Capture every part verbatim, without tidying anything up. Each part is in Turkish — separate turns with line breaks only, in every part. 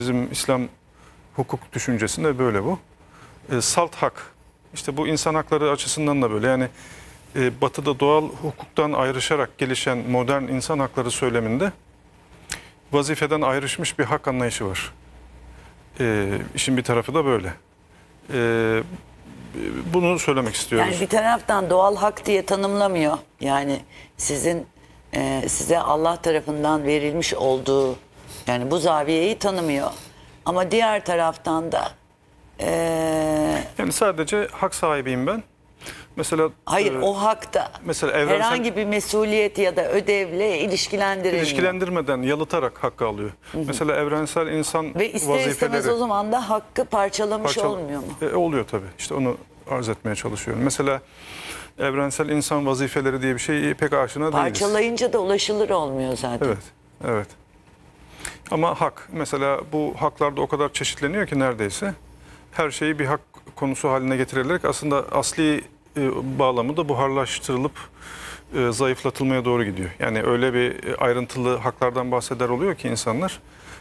Bizim İslam hukuk düşüncesinde böyle bu. E, salt hak. İşte bu insan hakları açısından da böyle. Yani e, Batı'da doğal hukuktan ayrışarak gelişen modern insan hakları söyleminde vazifeden ayrışmış bir hak anlayışı var. E, işin bir tarafı da böyle. E, bunu söylemek istiyoruz.
Yani bir taraftan doğal hak diye tanımlamıyor. Yani sizin e, size Allah tarafından verilmiş olduğu, yani bu zaviyeyi tanımıyor. Ama diğer taraftan da e,
Yani sadece hak sahibiyim ben. Mesela
hayır
e,
o hakta
mesela evrensel,
herhangi bir mesuliyet ya da ödevle ilişkilendirilmiyor.
ilişkilendirmeden yalıtarak hakkı alıyor. Hı hı. Mesela evrensel insan
Ve ister
vazifeleri
istemez o zaman da hakkı parçalamış
parçal-
olmuyor mu?
E, oluyor tabii. İşte onu arz etmeye çalışıyorum. Mesela evrensel insan vazifeleri diye bir şey pek aşina değiliz.
Parçalayınca da ulaşılır olmuyor zaten.
Evet, evet. Ama hak, mesela bu haklarda o kadar çeşitleniyor ki neredeyse her şeyi bir hak konusu haline getirilerek aslında asli e, bağlamı da buharlaştırılıp e, zayıflatılmaya doğru gidiyor. Yani öyle bir e, ayrıntılı haklardan bahseder oluyor ki insanlar.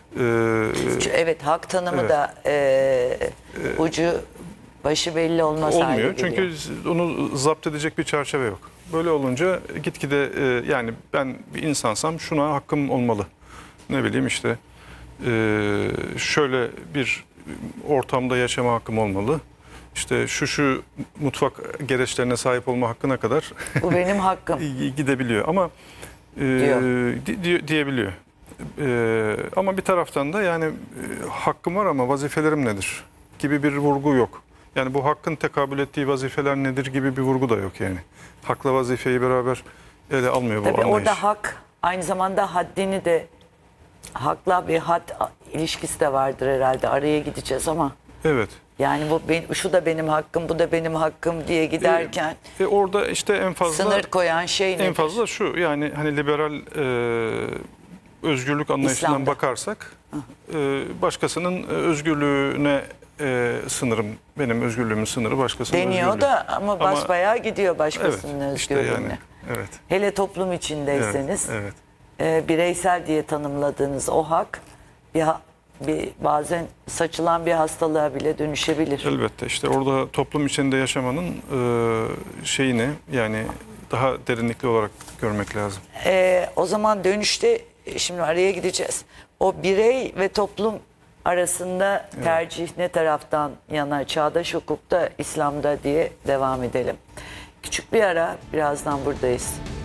E,
Evet, hak tanımı
evet.
da e, ucu başı belli olmaz hale
Olmuyor
geliyor.
çünkü onu zapt edecek bir çerçeve yok. Böyle olunca gitgide e, yani ben bir insansam şuna hakkım olmalı. Ne bileyim işte e, şöyle bir ortamda yaşama hakkım olmalı. İşte şu şu mutfak gereçlerine sahip olma hakkına kadar
Bu benim hakkım
gidebiliyor ama e,
diyor.
di- di- diyebiliyor. E, ama bir taraftan da yani e, hakkım var ama vazifelerim nedir gibi bir vurgu yok. Yani bu hakkın tekabül ettiği vazifeler nedir gibi bir vurgu da yok yani. Hakla vazifeyi beraber ele almıyor bu
Tabii
anlayış.
orada hak aynı zamanda haddini de, hakla bir had ilişkisi de vardır herhalde. Araya gideceğiz ama.
Evet.
Yani bu ben, şu da benim hakkım, bu da benim hakkım diye giderken
E, e, orada işte en fazla
sınır koyan şey nedir?
en fazla şu, yani hani liberal e, özgürlük anlayışından
İslam'da.
bakarsak e, başkasının özgürlüğüne e, sınırım, benim özgürlüğümün sınırı başkasının
deniyor
özgürlüğü.
da ama basbayağı gidiyor başkasının
Evet, işte
özgürlüğüne.
yani, evet.
Hele toplum içindeyseniz
Evet, evet.
e, bireysel diye tanımladığınız o hak bir, ha- bir bazen saçılan bir hastalığa bile dönüşebilir.
Elbette işte orada toplum içinde yaşamanın e, şeyini yani daha derinlikli olarak görmek lazım.
E, o zaman dönüşte şimdi araya gideceğiz. O birey ve toplum arasında tercih ne taraftan yana, çağdaş hukukta, İslam'da diye devam edelim. Küçük bir ara, birazdan buradayız.